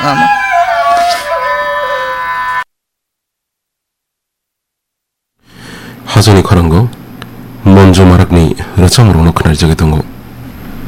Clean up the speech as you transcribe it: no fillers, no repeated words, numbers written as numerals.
아마. 하전이 관한 거 먼저 말하니 러창으로 놓고 날 적였던 거